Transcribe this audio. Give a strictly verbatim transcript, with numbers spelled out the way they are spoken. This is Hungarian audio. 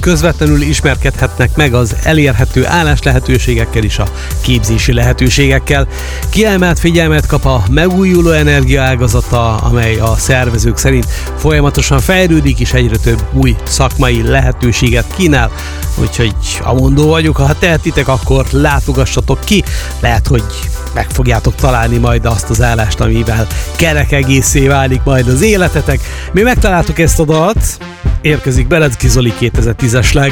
közvetlenül ismerkedhetnek meg az elérhető álláslehetőségekkel és a képzési lehetőségekkel. Kiemelt figyelmet kap a megújuló energia ágazata, amely a szervezők szerint folyamatosan fejlődik és egyre több új szakmai lehetőséget kínál. Úgyhogy amondó vagyok, ha tehetitek, akkor látogassatok ki. Lehet, hogy meg fogjátok találni majd azt az állást, amivel kerek egészé válik majd az életetek. Mi megtaláltuk ezt a dalt, érkezik Berecki Zoli kétezer-tízes sláger.